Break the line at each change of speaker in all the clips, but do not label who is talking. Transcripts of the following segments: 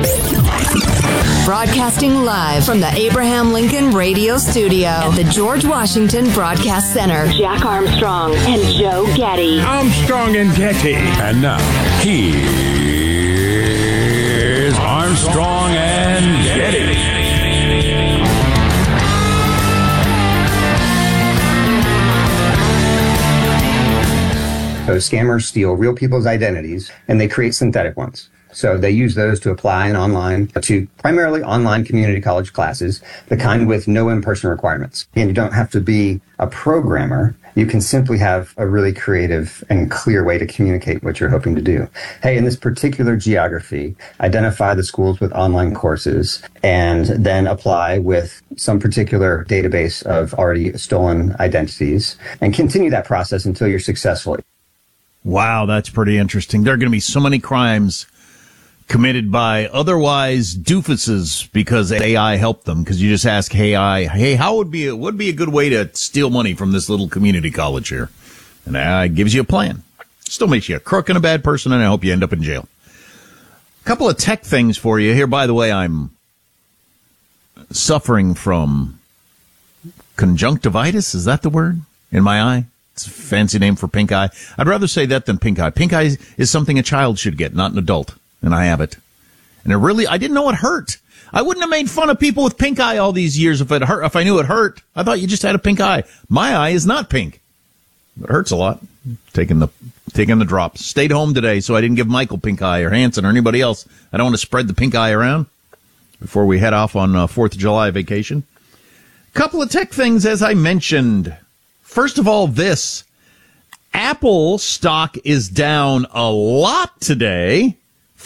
Broadcasting live from the Abraham Lincoln Radio Studio at the George Washington Broadcast Center. Jack Armstrong and Joe Getty.
Armstrong and Getty.
And now, here's Armstrong and Getty.
So scammers steal real people's identities and they create synthetic ones. So they use those to apply to primarily online community college classes, the kind with no in-person requirements. And you don't have to be a programmer. You can simply have a really creative and clear way to communicate what you're hoping to do. Hey, in this particular geography, identify the schools with online courses and then apply with some particular database of already stolen identities and continue that process until you're successful.
Wow, that's pretty interesting. There are going to be so many crimes committed by otherwise doofuses because AI helped them. Because you just ask AI, hey, how would be a good way to steal money from this little community college here? And AI gives you a plan. Still makes you a crook and a bad person, and I hope you end up in jail. A couple of tech things for you here. By the way, I'm suffering from conjunctivitis. Is that the word? In my eye? It's a fancy name for pink eye. I'd rather say that than pink eye. Pink eye is something a child should get, not an adult. And I have it. And I didn't know it hurt. I wouldn't have made fun of people with pink eye all these years if I knew it hurt. I thought you just had a pink eye. My eye is not pink. It hurts a lot. Taking the drops. Stayed home today, so I didn't give Michael pink eye or Hanson or anybody else. I don't want to spread the pink eye around before we head off on 4th of July vacation. Couple of tech things, as I mentioned. First of all, this. Apple stock is down a lot today.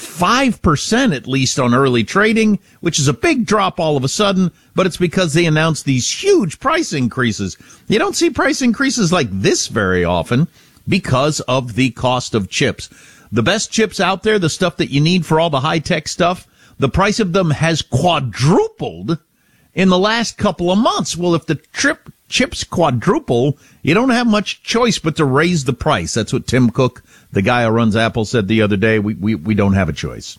5% at least on early trading, which is a big drop all of a sudden, but it's because they announced these huge price increases. You don't see price increases like this very often because of the cost of chips. The best chips out there, the stuff that you need for all the high-tech stuff, the price of them has quadrupled in the last couple of months. Well, if the chips quadruple, you don't have much choice but to raise the price. That's what Tim Cook, the guy who runs Apple, said the other day. We don't have a choice.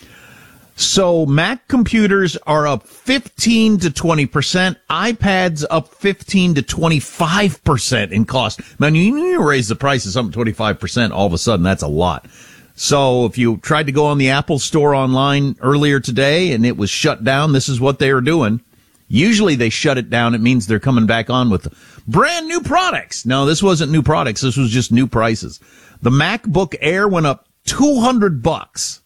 So Mac computers are up 15 to 20%. iPads up 15 to 25% in cost. Man, you raise the prices up 25% all of a sudden. That's a lot. So if you tried to go on the Apple store online earlier today and it was shut down, this is what they are doing. Usually they shut it down. It means they're coming back on with brand new products. No, this wasn't new products. This was just new prices. The MacBook Air went up $200.